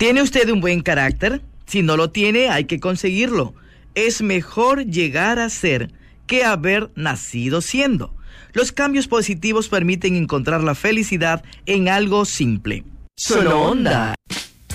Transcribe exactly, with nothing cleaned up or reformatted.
¿Tiene usted un buen carácter? Si no lo tiene, hay que conseguirlo. Es mejor llegar a ser que haber nacido siendo. Los cambios positivos permiten encontrar la felicidad en algo simple. Solo Onda.